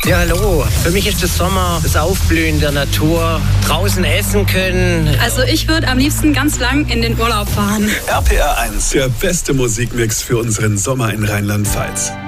Ja, hallo. Für mich ist das Sommer das Aufblühen der Natur, draußen essen können. Also ich würde am liebsten ganz lang in den Urlaub fahren. RPR 1, der beste Musikmix für unseren Sommer in Rheinland-Pfalz.